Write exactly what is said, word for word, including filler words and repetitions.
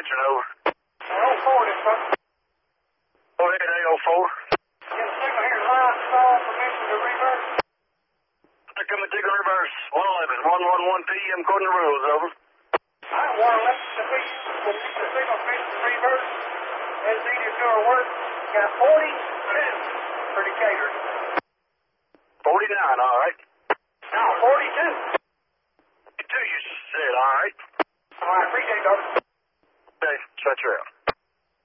answering over. oh four this one. Go ahead, eight oh four. Get a signal here, line stall, permission to reverse. I come and take a reverse. one eleven, one eleven P M, according to rules, over. Alright, one eleven to be, the signal permission to reverse. As needed to our work. Got forty-two for Decatur. forty-nine, all right. No, forty-two. forty-two, you said, all right. Alright, appreciate it, Doctor. Okay, shut your out.